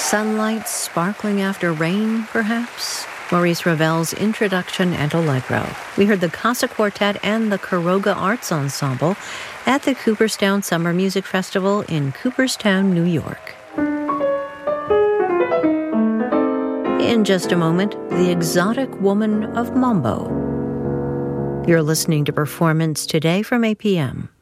Sunlight sparkling after rain, perhaps? Maurice Ravel's Introduction and Allegro. We heard the Casa Quartet and the Caroga Arts Ensemble at the Cooperstown Summer Music Festival in Cooperstown, New York. In just a moment, the exotic woman of Mambo. You're listening to Performance Today from APM.